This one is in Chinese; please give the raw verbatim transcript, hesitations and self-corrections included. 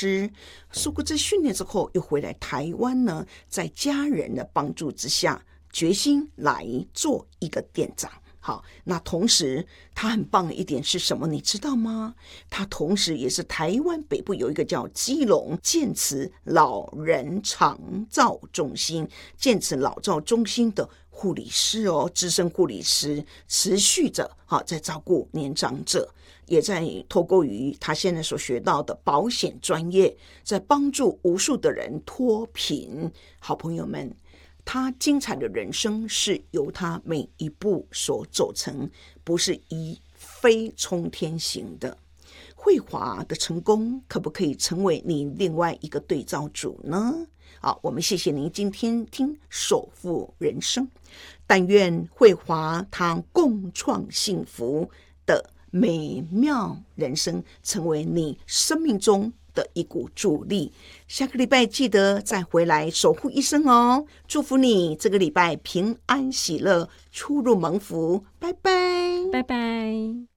师，受过这训练之后，又回来台湾呢，在家人的帮助之下，决心来做一个店长。好，那同时他很棒的一点是什么？你知道吗？他同时也是台湾北部有一个叫基隆建慈老人长照中心，建慈老照中心的护理师哦，资深护理师，持续着好在照顾年长者，也在透过于他现在所学到的保险专业，在帮助无数的人脱贫。好朋友们，他精彩的人生是由他每一步所走成，不是一飞冲天型的。慧华的成功可不可以成为你另外一个对照组呢？好，我们谢谢您今天听守护人生，但愿慧华他共创幸福的美妙人生成为你生命中的一股助力。下个礼拜记得再回来守护一生哦，祝福你这个礼拜平安喜乐，出入蒙福，拜拜， 拜拜。